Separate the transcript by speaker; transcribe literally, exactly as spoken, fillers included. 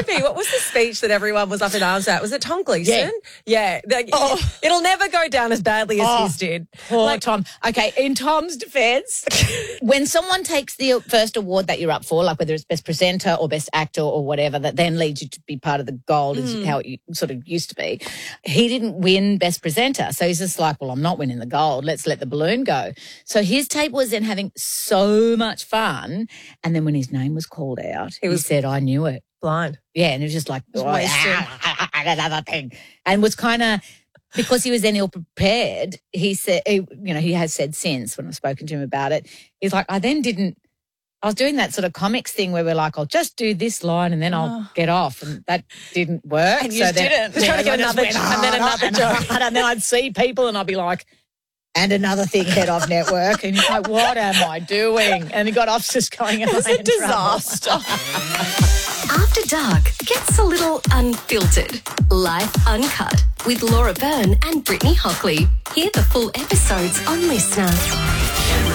Speaker 1: me, what was the speech that everyone was up in arms at? Was it Tom Gleeson? Yeah. yeah. Like, oh. It'll never go down as badly as
Speaker 2: oh.
Speaker 1: his did.
Speaker 2: Poor
Speaker 1: like,
Speaker 2: Tom. Okay, in Tom's defence, when someone takes the first award that you're up for, like whether it's Best Presenter or Best Actor or whatever, that then leads you to be part of the gold, is mm. how it sort of used to be. He didn't win Best Presenter. So he's just like, well, I'm not winning the gold. Let's let the balloon go. So his tape was then having so much fun. And then when his name was called out, he, was he said, I knew it.
Speaker 1: Blind.
Speaker 2: Yeah, and it was just like,
Speaker 1: was
Speaker 2: oh, ah, another thing. And was kind of, because he was then ill prepared, he said, he, you know, he has said since when I've spoken to him about it, he's like, I then didn't, I was doing that sort of comics thing where we're like, I'll just do this line and then I'll oh. get off. And that didn't work.
Speaker 1: And you so didn't. Then, just trying to get another went, and then another joke.
Speaker 2: And then I'd see people and I'd be like, and another thing, head off network. And he's like, what am I doing? And he got off just going,
Speaker 1: it was a disaster.
Speaker 3: After Dark gets a little unfiltered. Life Uncut with Laura Byrne and Brittany Hockley. Hear the full episodes on Listener.